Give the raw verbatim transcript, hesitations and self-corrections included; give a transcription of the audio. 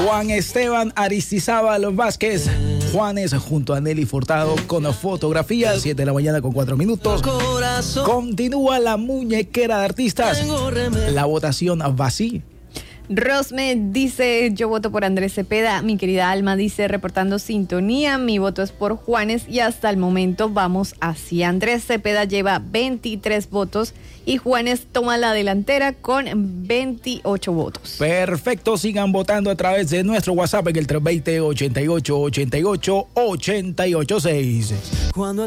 Juan Esteban Aristizábal Vázquez. Juanes junto a Nelly Furtado con fotografías. siete de la mañana con cuatro minutos. Continúa la muñequera de artistas. La votación vacía. Rosme dice, yo voto por Andrés Cepeda. Mi querida Alma dice, reportando sintonía, mi voto es por Juanes y hasta el momento vamos así. Andrés Cepeda lleva veintitrés votos y Juanes toma la delantera con veintiocho votos. Perfecto, sigan votando a través de nuestro WhatsApp en el tres dos cero, ochenta y ocho, ochenta y ocho, ochenta y ocho seis. Cuando